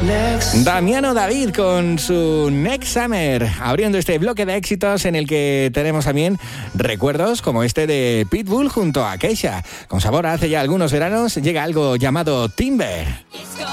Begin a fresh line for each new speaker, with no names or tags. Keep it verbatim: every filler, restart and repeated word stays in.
Damiano David con su Next Summer, abriendo este bloque de éxitos en el que tenemos también recuerdos como este de Pitbull junto a Keisha. Con sabor a hace ya algunos veranos llega algo llamado Timber.